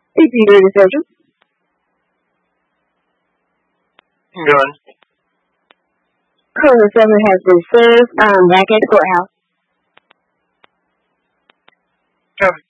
APD Central. Done. Code 7 has been served. Back at the courthouse. Copy.